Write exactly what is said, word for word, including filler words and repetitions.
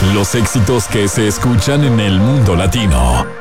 Los éxitos que se escuchan en el mundo latino.